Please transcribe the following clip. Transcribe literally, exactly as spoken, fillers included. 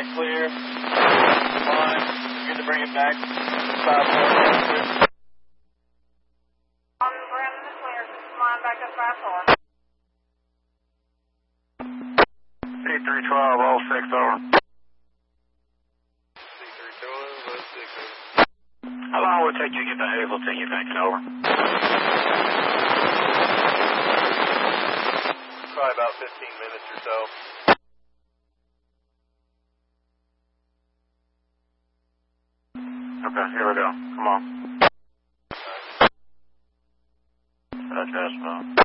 the clear. One. Good to bring it back. Five four. On Brandon the clear. Line back up five four. C three twelve, all six over. C three twelve, all six over. How long will it take you to get to Hazleton, you think, over? Probably about fifteen minutes or so. Okay, here we go. Come on. That's us,